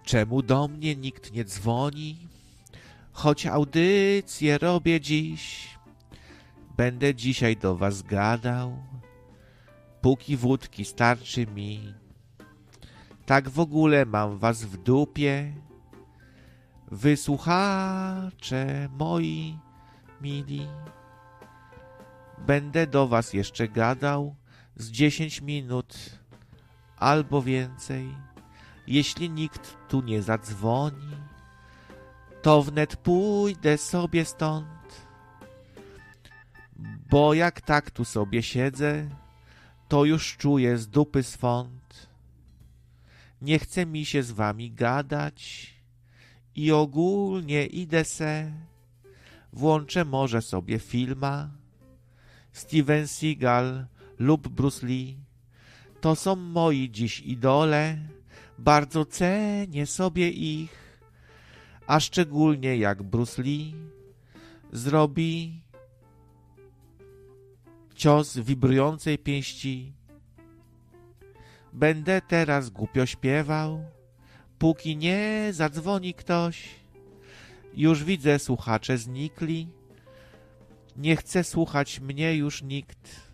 Czemu do mnie nikt nie dzwoni? Choć audycję robię dziś. Będę dzisiaj do was gadał, póki wódki starczy mi. Tak w ogóle mam was w dupie, wy słuchacze moi mili. Będę do was jeszcze gadał z 10 minut albo więcej. Jeśli nikt tu nie zadzwoni, to wnet pójdę sobie stąd. Bo jak tak tu sobie siedzę, to już czuję z dupy swąd. Nie chce mi się z wami gadać i ogólnie idę se. Włączę może sobie filma. Steven Seagal lub Bruce Lee to są moi dziś idole. Bardzo cenię sobie ich, a szczególnie jak Bruce Lee zrobi cios wibrującej pięści. Będę teraz głupio śpiewał, póki nie zadzwoni ktoś. Już widzę, słuchacze znikli. Nie chce słuchać mnie już nikt.